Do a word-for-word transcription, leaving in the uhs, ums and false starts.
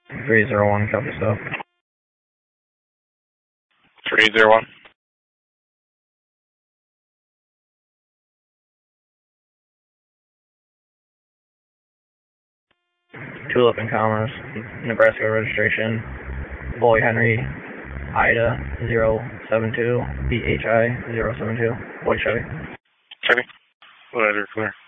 three zero one, copy stop. three zero one. Tulip and Commerce, Nebraska registration, Boy Henry, Ida zero seven two, B H I zero seven two, Boy Chevy. Chevy. Letter clear.